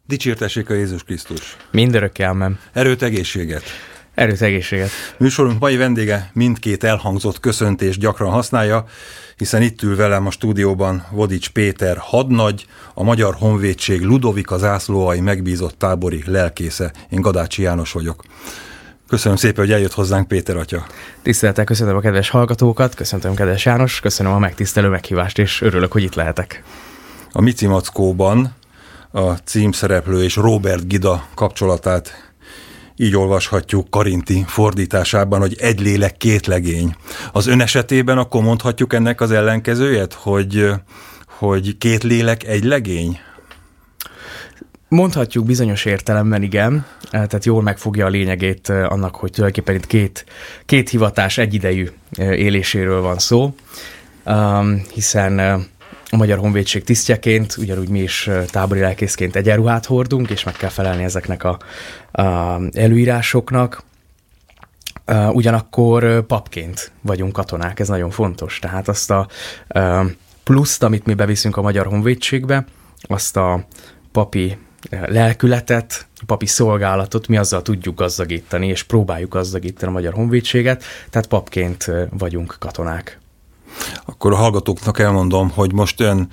Dicsértessék a Jézus Krisztus. Mindörökké ámen. Erőt, egészséget. Erőt, egészséget. Műsorunk mai vendége mindkét elhangzott köszöntést gyakran használja, hiszen itt ül velem a stúdióban Vodics Péter hadnagy, a Magyar Honvédség Ludovika zászlóalj megbízott tábori lelkésze. Én Gadácsi János vagyok. Köszönöm szépen, hogy eljött hozzánk, Péter atya. Tisztelettel köszönöm a kedves hallgatókat, köszöntöm kedves János, köszönöm a megtisztelő meghívást, és örülök, hogy itt lehetek. A Mici Mackóban a címszereplő és Róbert Gida kapcsolatát így olvashatjuk Karinti fordításában, hogy egy lélek, két legény. Az ön esetében akkor mondhatjuk ennek az ellenkezőjét, hogy két lélek, egy legény? Mondhatjuk bizonyos értelemben, igen, tehát jól megfogja a lényegét annak, hogy tulajdonképpen itt két hivatás egyidejű éléséről van szó, hiszen a Magyar Honvédség tisztjeként, ugyanúgy mi is tábori lelkészként egyenruhát hordunk, és meg kell felelni ezeknek a előírásoknak. Ugyanakkor papként vagyunk katonák, ez nagyon fontos. Tehát azt a pluszt, amit mi beviszünk a Magyar Honvédségbe, azt a papi lelkületet, a papi szolgálatot mi azzal tudjuk gazdagítani, és próbáljuk gazdagítani a Magyar Honvédséget, tehát papként vagyunk katonák. Akkor a hallgatóknak elmondom, hogy most ön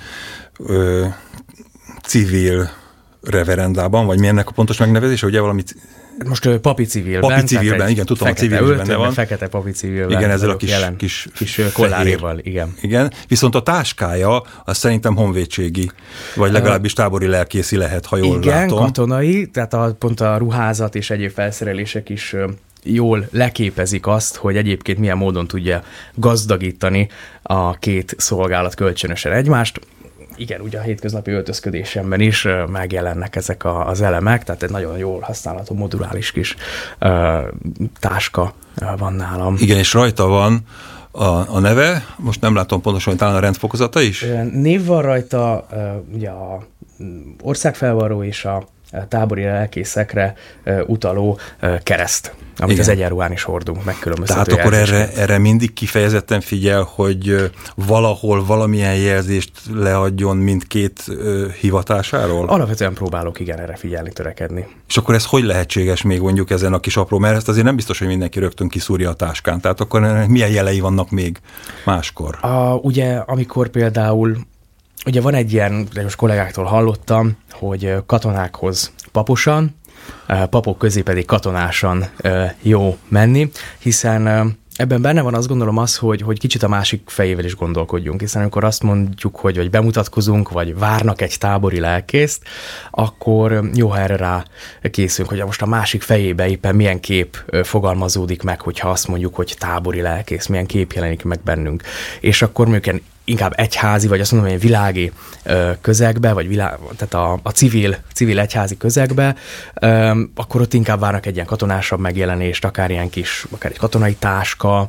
civil reverendában, vagy mi ennek a pontos megnevezése, ugye valami... Most papi civilben. Papi civilben, igen, tudom, a civil benne van. Fekete papi civilben. Igen, ezzel a kis kolláréval, igen. Igen, viszont a táskája, az szerintem honvédségi, vagy legalábbis tábori lelkészi lehet, ha jól látom. Igen, katonai, tehát pont a ruházat és egyéb felszerelések is jól leképezik azt, hogy egyébként milyen módon tudja gazdagítani a két szolgálat kölcsönösen egymást. Igen, ugye a hétköznapi öltözködésemben is megjelennek ezek az elemek, tehát egy nagyon jól használható modulális kis táska van nálam. Igen, és rajta van a neve, most nem látom pontosan, hogy talán a rendfokozata is? Név van rajta, ugye a országfelvarró és a tábori lelkészekre utaló kereszt, amit az egyenruhán is hordunk, megkülönböztető Tehát akkor jelzésként. erre mindig kifejezetten figyel, hogy valahol valamilyen jelzést leadjon mindkét hivatásáról? Alapvetően próbálok igen erre figyelni, törekedni. És akkor ez hogy lehetséges még mondjuk ezen a kis apró, mert ezt azért nem biztos, hogy mindenki rögtön kiszúrja a táskán, tehát akkor milyen jelei vannak még máskor? Ugye, amikor például ugye van egy ilyen, de most kollégáktól hallottam, hogy katonákhoz paposan, papok közé pedig katonásan jó menni, hiszen ebben benne van azt gondolom az, hogy kicsit a másik fejével is gondolkodjunk, hiszen amikor azt mondjuk, hogy bemutatkozunk, vagy várnak egy tábori lelkészt, akkor jó, ha erre rá készülünk, hogy most a másik fejébe éppen milyen kép fogalmazódik meg, hogyha azt mondjuk, hogy tábori lelkész, milyen kép jelenik meg bennünk. És akkor mondjuk inkább egyházi, vagy azt mondom, hogy világi közegbe, vagy tehát a civil egyházi közegbe, akkor ott inkább várnak egy ilyen katonásabb megjelenést, akár egy katonai táska,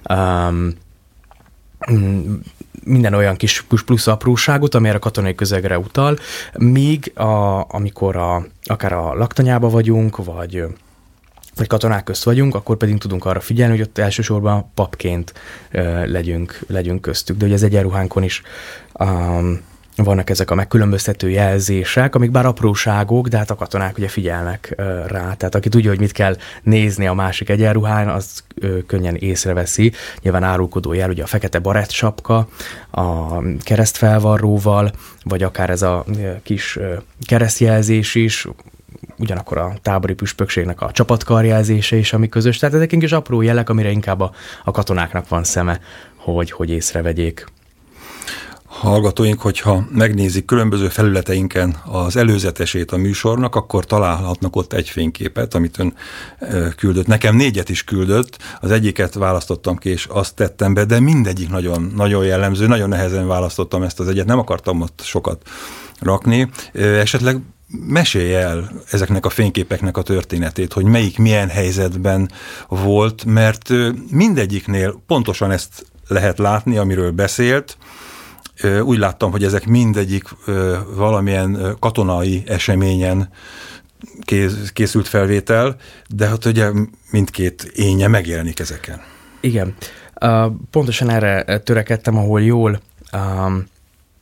minden olyan kis plusz apróságot, amire a katonai közegre utal, míg amikor akár a laktanyába vagyunk, vagy katonák közt vagyunk, akkor pedig tudunk arra figyelni, hogy ott elsősorban papként legyünk köztük. De ugye az egyenruhánkon is vannak ezek a megkülönböztető jelzések, amik bár apróságok, de hát a katonák ugye figyelnek rá. Tehát aki tudja, hogy mit kell nézni a másik egyenruhán, az könnyen észreveszi. Nyilván árulkodó jel, ugye a fekete barettsapka, a keresztfelvarróval, vagy akár ez a kis keresztjelzés is, ugyanakkor a tábori püspökségnek a csapatkarjelzése is, ami közös. Tehát ezek kis apró jelek, amire inkább a katonáknak van szeme, hogy észrevegyék. Hallgatóink, hogyha megnézik különböző felületeinken az előzetesét a műsornak, akkor találhatnak ott egy fényképet, amit ön küldött. Nekem 4 is küldött, az egyiket választottam ki, és azt tettem be, de mindegyik nagyon, nagyon jellemző, nagyon nehezen választottam ezt az egyet, nem akartam ott sokat rakni. Esetleg mesélj el ezeknek a fényképeknek a történetét, hogy melyik milyen helyzetben volt, mert mindegyiknél pontosan ezt lehet látni, amiről beszélt. Úgy láttam, hogy ezek mindegyik valamilyen katonai eseményen készült felvétel, de hát ugye mindkét énje megjelenik ezeken. Igen. Pontosan erre törekedtem, ahol jól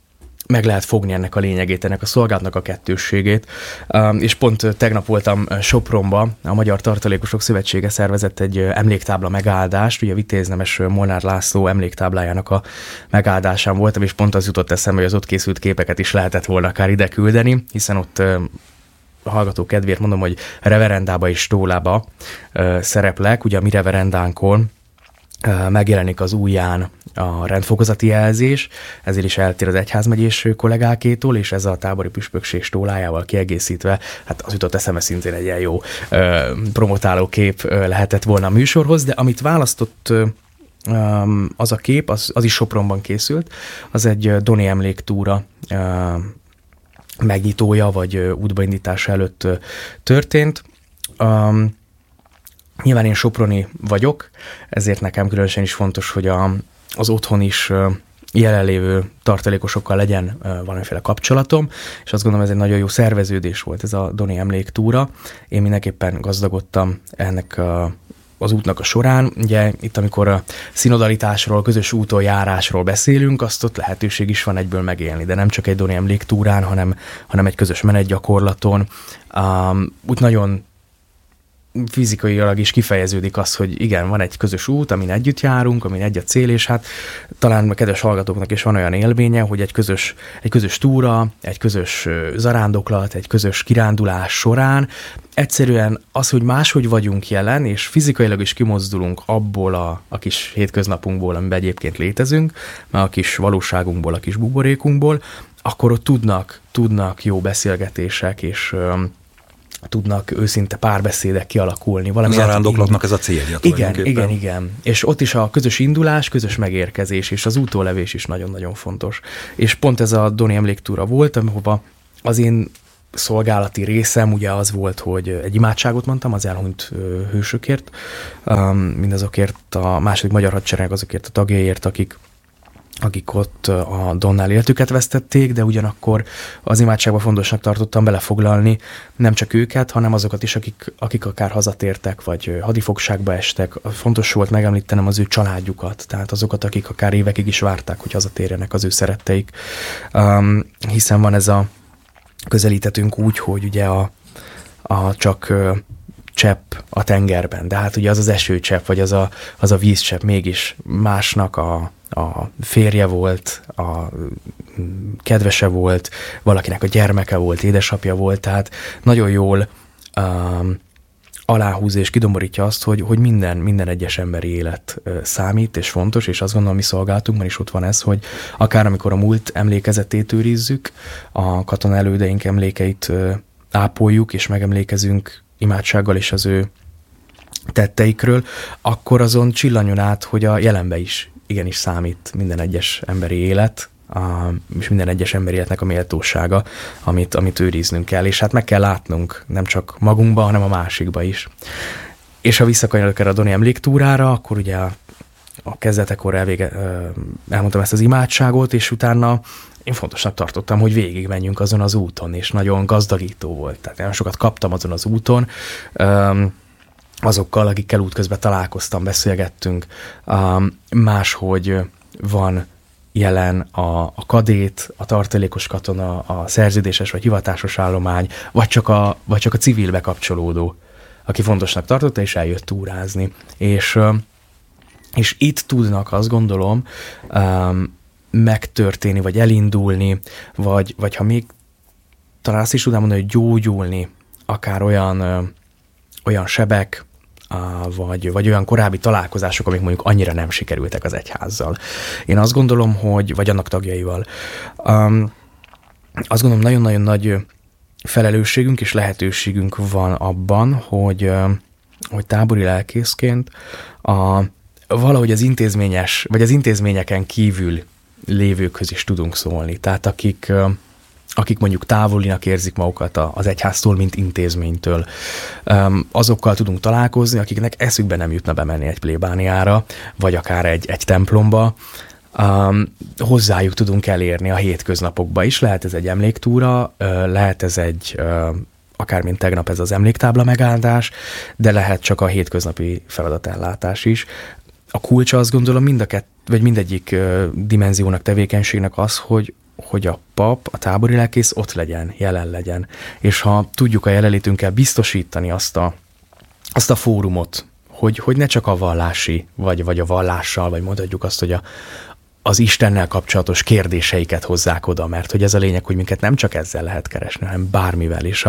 meg lehet fogni ennek a lényegét, ennek a szolgálatnak a kettősségét. És pont tegnap voltam Sopronba, a Magyar Tartalékosok Szövetsége szervezett egy emléktábla megáldást, ugye a Vitéz Nemes Molnár László emléktáblájának a megáldásán voltam, és pont az jutott eszembe, hogy az ott készült képeket is lehetett volna akár ide küldeni, hiszen ott a hallgató kedvéért mondom, hogy reverendába és stólába szereplek, ugye a mi reverendánkon megjelenik az ujján a rendfokozati jelzés, ezért is eltér az egyházmegyés kollégákétól, és ez a tábori püspökség stólájával kiegészítve, hát az jutott eszembe szintén egy ilyen jó promotáló kép lehetett volna a műsorhoz, de amit választott az a kép, az is Sopronban készült, az egy Doni emléktúra megnyitója, vagy útbaindítása előtt történt. Nyilván én soproni vagyok, ezért nekem különösen is fontos, hogy az otthon is jelenlévő tartalékosokkal legyen valamiféle kapcsolatom, és azt gondolom, ez egy nagyon jó szerveződés volt ez a Doni emléktúra. Én mindenképpen gazdagodtam ennek az útnak a során. Ugye itt, amikor a szinodalitásról, közös úton járásról beszélünk, azt ott lehetőség is van egyből megélni, de nem csak egy Doni emléktúrán, hanem egy közös menetgyakorlaton. Úgy nagyon fizikailag is kifejeződik az, hogy igen, van egy közös út, amin együtt járunk, amin egy a cél, és hát talán a kedves hallgatóknak is van olyan élménye, hogy egy közös túra, egy közös zarándoklat, egy közös kirándulás során egyszerűen az, hogy máshogy vagyunk jelen, és fizikailag is kimozdulunk abból a kis hétköznapunkból, amiben egyébként létezünk, a kis valóságunkból, a kis buborékunkból, akkor ott tudnak jó beszélgetések, és tudnak őszinte párbeszédek kialakulni. A zarándoklatnak ez a célja. Igen. És ott is a közös indulás, közös megérkezés, és az úttólevés is nagyon-nagyon fontos. És pont ez a Doni emléktúra volt, ahova az én szolgálati részem ugye az volt, hogy egy imádságot mondtam az elhunyt hősökért, mindazokért a második magyar hadsereg, azokért a tagjaiért, akik ott a Donnál életüket vesztették, de ugyanakkor az imádságban fontosnak tartottam belefoglalni nem csak őket, hanem azokat is, akik akár hazatértek, vagy hadifogságba estek. Fontos volt megemlítenem az ő családjukat, tehát azokat, akik akár évekig is várták, hogy hazatérjenek az ő szeretteik. Hiszen van ez közelíthetünk úgy, hogy ugye a csak csepp a tengerben, de hát ugye az esőcsepp, vagy az a vízcsepp mégis másnak a férje volt, a kedvese volt, valakinek a gyermeke volt, édesapja volt, tehát nagyon jól aláhúzza és kidomborítja azt, hogy minden egyes emberi élet számít és fontos, és azt gondolom, mi szolgáltunkban is ott van ez, hogy akár amikor a múlt emlékezetét őrizzük, a katona elődeink emlékeit ápoljuk, és megemlékezünk imádsággal és az ő tetteikről, akkor azon csillanjon át, hogy a jelenbe is igenis számít minden egyes emberi élet, és minden egyes emberi életnek a méltósága, amit őriznünk kell, és hát meg kell látnunk nem csak magunkba, hanem a másikba is. És ha visszakanyarodok erre a Doni emléktúrára, akkor ugye a kezdetekor elmondtam ezt az imádságot, és utána én fontosnak tartottam, hogy végig menjünk azon az úton, és nagyon gazdagító volt. Tehát nagyon sokat kaptam azon az úton, azokkal, akikkel útközben találkoztam, beszélgettünk, máshogy van jelen a kadét, a tartalékos katona, a szerződéses vagy hivatásos állomány, vagy csak a civil bekapcsolódó, aki fontosnak tartotta, és eljött túrázni. És itt tudnak, azt gondolom, megtörténni, vagy elindulni, vagy ha még talán azt is tudnám mondani, hogy gyógyulni, akár olyan sebek, vagy olyan korábbi találkozások, amik mondjuk annyira nem sikerültek az egyházzal. Én azt gondolom, vagy annak tagjaival. Azt gondolom, nagyon-nagyon nagy felelősségünk és lehetőségünk van abban, hogy tábori lelkészként valahogy az intézményes, vagy az intézményeken kívül lévőkhöz is tudunk szólni. Tehát akik mondjuk távolinak érzik magukat az egyháztól, mint intézménytől. Azokkal tudunk találkozni, akiknek eszükbe nem jutna bemenni egy plébániára, vagy akár egy templomba. Hozzájuk tudunk elérni a hétköznapokba is. Lehet ez egy emléktúra, lehet ez akár mint tegnap ez az emléktábla megáldás, de lehet csak a hétköznapi feladatellátás is. A kulcsa azt gondolom mindegyik dimenziónak, tevékenységnek az, hogy a pap, a tábori lelkész ott legyen, jelen legyen. És ha tudjuk a jelenlétünkkel biztosítani azt a fórumot, hogy ne csak a vallási, vagy a vallással, vagy mondhatjuk azt, hogy az Istennel kapcsolatos kérdéseiket hozzák oda, mert hogy ez a lényeg, hogy minket nem csak ezzel lehet keresni, hanem bármivel is.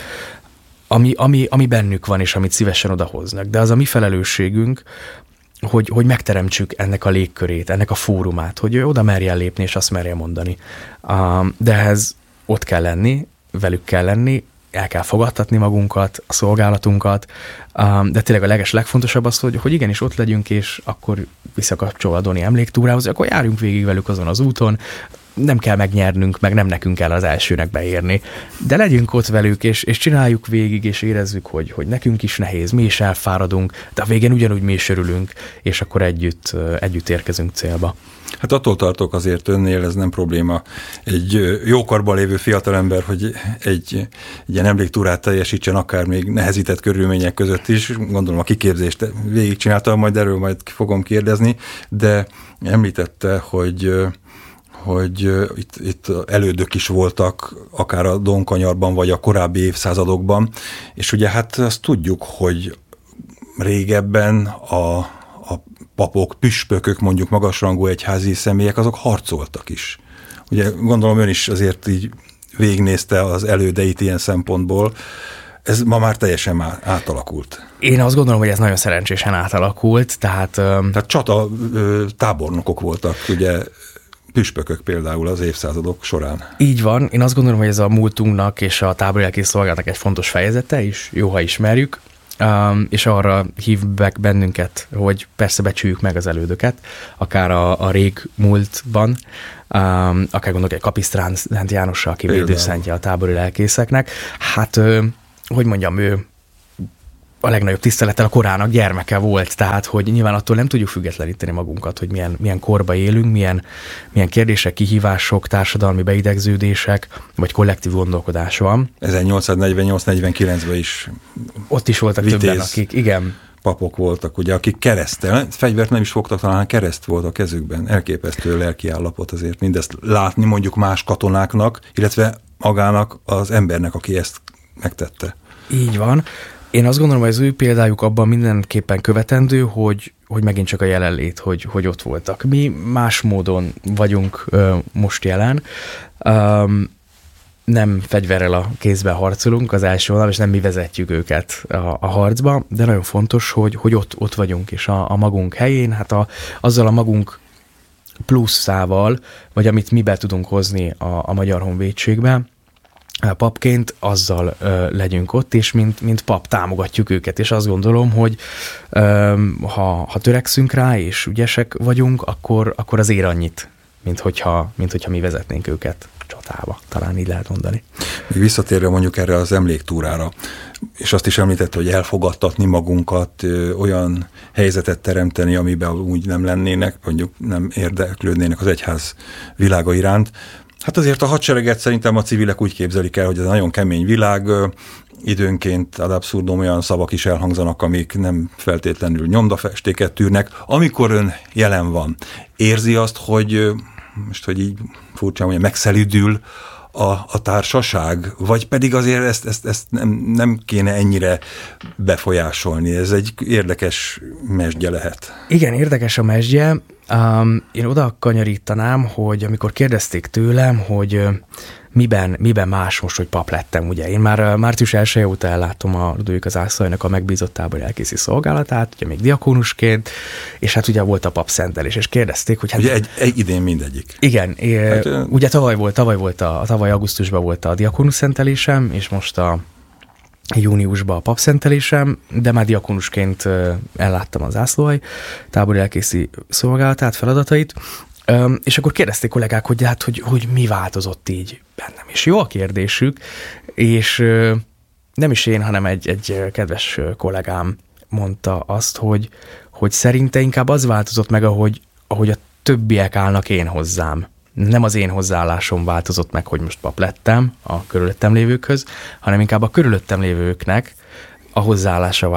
Ami bennük van, és amit szívesen odahoznak. De az a mi felelősségünk, hogy megteremtsük ennek a légkörét, ennek a fórumát, hogy ő oda merjen lépni, és azt merjen mondani. De ehhez ott kell lenni, velük kell lenni, el kell fogadtatni magunkat, a szolgálatunkat, de tényleg a legfontosabb az, hogy igenis ott legyünk, és akkor visszakapcsolva a Doni emléktúrához, akkor járjunk végig velük azon az úton, nem kell megnyernünk, meg nem nekünk kell az elsőnek beérni, de legyünk ott velük, és csináljuk végig, és érezzük, hogy nekünk is nehéz, mi is elfáradunk, de a végén ugyanúgy mi is örülünk, és akkor együtt érkezünk célba. Hát attól tartok azért önnél, ez nem probléma. Egy jókorban lévő fiatalember, hogy egy ilyen emléktúrát teljesítsen, akár még nehezített körülmények között is. Gondolom a kiképzést végigcsináltam, majd erről majd fogom kérdezni, de említette, hogy itt elődök is voltak, akár a Donkanyarban, vagy a korábbi évszázadokban, és ugye hát azt tudjuk, hogy régebben a papok, püspökök, mondjuk magasrangú egyházi személyek, azok harcoltak is. Ugye gondolom ön is azért így végignézte az elődeit ilyen szempontból. Ez ma már teljesen átalakult. Én azt gondolom, hogy ez nagyon szerencsésen átalakult, tehát csata tábornokok voltak, ugye püspökök például az évszázadok során. Így van. Én azt gondolom, hogy ez a múltunknak és a tábori lelkész szolgálatnak egy fontos fejezete is, jó, ha ismerjük, és arra hív meg bennünket, hogy persze becsüljük meg az elődöket, akár a rég múltban, akár gondolok egy Kapisztrán Szent Jánossal, aki védőszentje a tábori lelkészeknek. Hát, hogy mondjam, ő a legnagyobb tisztelettel a korának gyermeke volt, tehát hogy nyilván attól nem tudjuk függetleníteni magunkat, hogy milyen korba élünk, milyen kérdések, kihívások, társadalmi beidegződések, vagy kollektív gondolkodás van. 1848-49-ben is ott is voltak többen, akik, igen. Papok voltak, ugye, akik keresztel, fegyvert nem is fogtak, talán kereszt volt a kezükben. Elképesztő lelki állapot azért mindezt látni mondjuk más katonáknak, illetve magának az embernek, aki ezt megtette. Így van. Én azt gondolom, hogy az ő példájuk abban mindenképpen követendő, hogy megint csak a jelenlét, hogy ott voltak. Mi más módon vagyunk most jelen. Nem fegyverrel a kézben harcolunk az első vonalban, és nem mi vezetjük őket a harcba, de nagyon fontos, hogy ott vagyunk, és a magunk helyén, hát azzal a magunk pluszával, vagy amit mi be tudunk hozni a Magyar Honvédségbe, papként, azzal legyünk ott, és mint pap támogatjuk őket, és azt gondolom, hogy ha törekszünk rá, és ügyesek vagyunk, akkor az ér annyit, mint hogyha mi vezetnénk őket csatába, talán így lehet mondani. Még visszatérve mondjuk erre az emléktúrára, és azt is említette, hogy elfogadtatni magunkat, olyan helyzetet teremteni, amiben úgy nem lennének, mondjuk nem érdeklődnének az egyház világa iránt. Hát azért a hadsereget szerintem a civilek úgy képzelik el, hogy ez egy nagyon kemény világ, időnként ad abszurdum olyan szavak is elhangzanak, amik nem feltétlenül nyomdafestéket tűrnek. Amikor ön jelen van, érzi azt, hogy most, hogy így furcsán mondja, megszelüdül a társaság, vagy pedig azért ezt nem kéne ennyire befolyásolni. Ez egy érdekes mesdje lehet. Igen, érdekes a mesdje. Én oda kanyarítanám, hogy amikor kérdezték tőlem, hogy miben más most, hogy pap lettem, ugye. Én már március 1 óta ellátom a Ludovik az Ászlóinak a megbízott tábori lelkészi szolgálatát, ugye még diakónusként, és hát ugye volt a papszentelés, és kérdezték, hogy hát... Ugye egy idén mindegyik. Igen, ugye tavaly augusztusban volt a diakónus szentelésem, és most a júniusban a papszentelésem, de már diakónusként elláttam az Ászlói tábori lelkészi szolgálatát, feladatait, és akkor kérdezték kollégák, hogy mi változott így bennem. És jó a kérdésük, és nem is én, hanem egy kedves kollégám mondta azt, hogy szerinte inkább az változott meg, ahogy a többiek állnak én hozzám. Nem az én hozzáállásom változott meg, hogy most pap lettem a körülöttem lévőkhöz, hanem inkább a körülöttem lévőknek a hozzáállása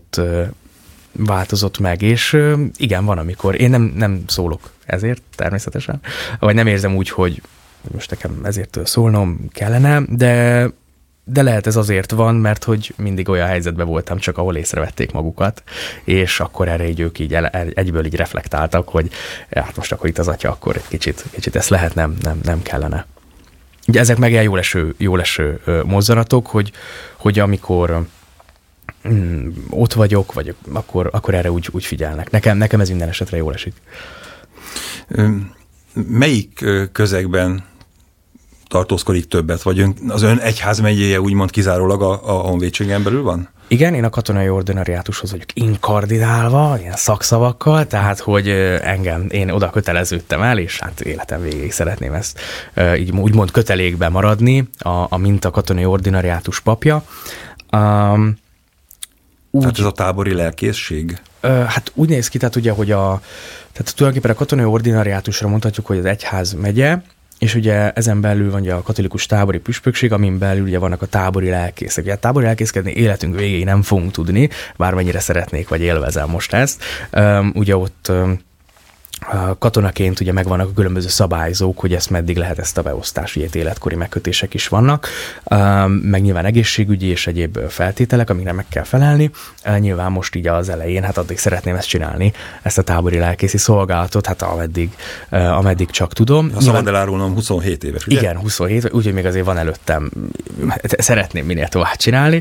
változott meg, és igen, van, amikor én nem szólok ezért természetesen, vagy nem érzem úgy, hogy most nekem ezért szólnom kellene, de lehet ez azért van, mert hogy mindig olyan helyzetben voltam csak, ahol észrevették magukat, és akkor erre így ők így egyből így reflektáltak, hogy hát most akkor itt az atya, akkor egy kicsit ezt lehet, nem kellene. Ugye ezek meg ilyen jól eső mozzanatok, hogy amikor ott vagyok, vagy akkor erre úgy figyelnek. Nekem ez minden esetre jól esik. Melyik közegben tartózkodik többet, vagy az ön egyházmegyéje úgymond kizárólag a honvédségen belül van? Igen, én a katonai ordinariátushoz vagyok inkardinálva, ilyen szakszavakkal, tehát, hogy én oda köteleződtem el, és hát életem végéig szeretném ezt így úgymond kötelékbe maradni, mint a katonai ordinariátus papja. Tehát ez a tábori lelkészség? Hát úgy néz ki, tehát ugye, hogy tehát tulajdonképpen a katonai ordinariátusra mondhatjuk, hogy az egyház megye, és ugye ezen belül van ugye a katolikus tábori püspökség, amin belül ugye vannak a tábori lelkészek. Ugye a tábori lelkészkedni életünk végéig nem fogunk tudni, bármennyire szeretnék, vagy élvezem most ezt. Ugye ott katonaként ugye megvannak a különböző szabályzók, hogy ezt meddig lehet ezt a beosztás, ugye életkori megkötések is vannak, meg nyilván egészségügyi és egyéb feltételek, amikre meg kell felelni. Nyilván most így az elején, hát addig szeretném ezt csinálni, ezt a tábori lelkészi szolgálatot, hát ameddig csak tudom. Ha szabad elárulnom, 27 éves, ugye? Igen, 27, úgyhogy még azért van előttem, szeretném minél tovább csinálni.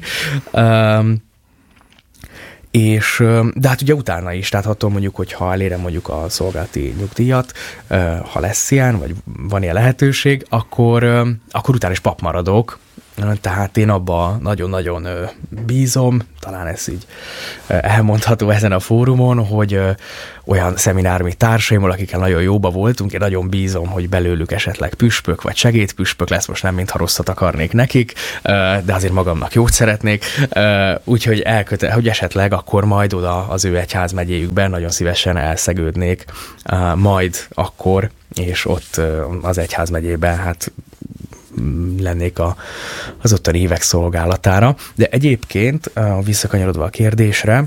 De hát ugye utána is, tehát attól mondjuk, hogy ha elérem mondjuk a szolgálati nyugdíjat, ha lesz ilyen, vagy van ilyen lehetőség, akkor utána is pap maradok. Tehát én abba nagyon-nagyon bízom, talán ez így elmondható ezen a fórumon, hogy olyan szeminármi társaimmal, akikkel nagyon jóba voltunk, én nagyon bízom, hogy belőlük esetleg püspök vagy segédpüspök lesz, most nem mintha rosszat akarnék nekik, de azért magamnak jót szeretnék, úgyhogy hogy esetleg akkor majd oda az ő egyházmegyéjükben nagyon szívesen elszegődnék majd akkor, és ott az egyházmegyében hát lennék az ottani évek szolgálatára. De egyébként, visszakanyarodva a kérdésre,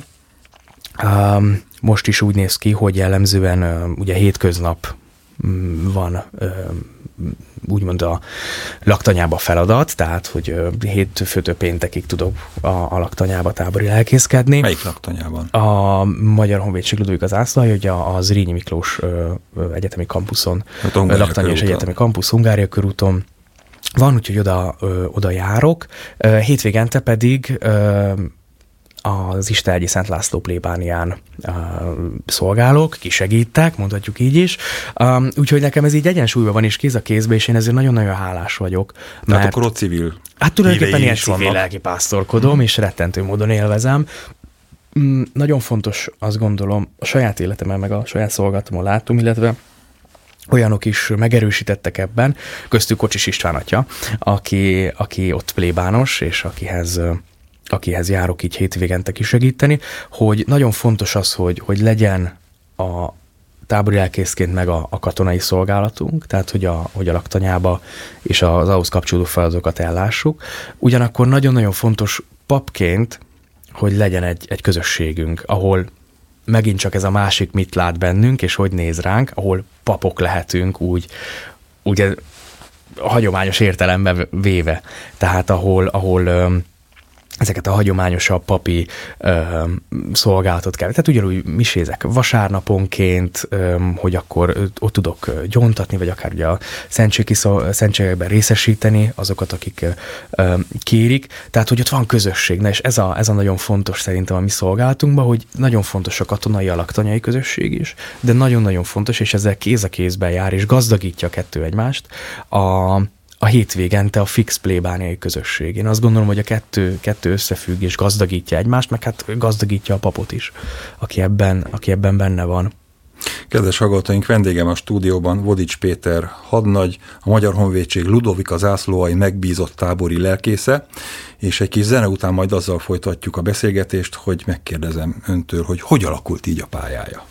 most is úgy néz ki, hogy jellemzően ugye hétköznap van úgymond a laktanyába feladat, tehát hogy hétfőtől péntekig tudok a laktanyába tábori lelkészkedni. Melyik laktanyában? A Magyar Honvédség Ludovika zászlaja, hogy a Zrínyi Miklós egyetemi kampuszon, laktanya és egyetemi kampusz, Hungária körúton van, úgyhogy oda járok. Hétvégente pedig az Istenhegyi Szent László plébánián szolgálok, kisegítek, mondhatjuk így is. Úgyhogy nekem ez így egyensúlyban van, és kéz a kézbe, és én ezért nagyon-nagyon hálás vagyok. Tehát akkor ott civil. Hát tulajdonképpen ilyen civil lelkipásztorkodom, és rettentő módon élvezem. Nagyon fontos, azt gondolom, a saját életemben, meg a saját szolgálatomon látom, illetve olyanok is megerősítettek ebben, köztük Kocsis István atya, aki ott plébános, és akihez járok így hétvégente kisegíteni, hogy nagyon fontos az, hogy legyen a tábori lelkészként meg a katonai szolgálatunk, tehát hogy a laktanyába és az ahhoz kapcsolódó feladatokat ellássuk. Ugyanakkor nagyon-nagyon fontos papként, hogy legyen egy közösségünk, ahol megint csak ez a másik mit lát bennünk, és hogy néz ránk, ahol papok lehetünk úgy hagyományos értelemben véve. Tehát ahol ezeket a hagyományosabb papi szolgálatot kell. Tehát ugyanúgy misézek vasárnaponként, hogy akkor ott tudok gyóntatni, vagy akár ugye a szentségekben részesíteni azokat, akik kérik. Tehát, hogy ott van közösség. Na, és ez a nagyon fontos szerintem a mi szolgálatunkban, hogy nagyon fontos a katonai, a laktanyai közösség is, de nagyon-nagyon fontos, és ezzel kéz a kézben jár, és gazdagítja a kettő egymást, a hétvégente a fix plébániai közösség. Én azt gondolom, hogy a kettő összefügg és gazdagítja egymást, meg hát gazdagítja a papot is, aki ebben benne van. Kedves hallgatóink, vendégem a stúdióban Vodics Péter hadnagy, a Magyar Honvédség Ludovika zászlóalj megbízott tábori lelkésze, és egy kis zene után majd azzal folytatjuk a beszélgetést, hogy megkérdezem öntől, hogy alakult így a pályája.